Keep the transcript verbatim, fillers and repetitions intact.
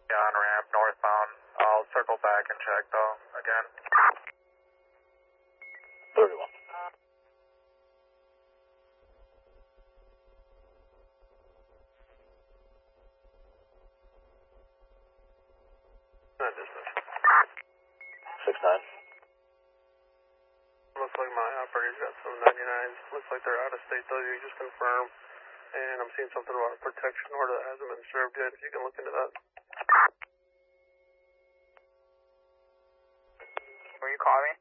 On ramp, northbound. I'll circle back and check though, again. thirty-one. Not distance. six nine. Looks like my operator's got some ninety-nines. Looks like they're out of state though, you just confirm. And I'm seeing something about a protection order that hasn't been served yet, if you can look into that. Will you call me?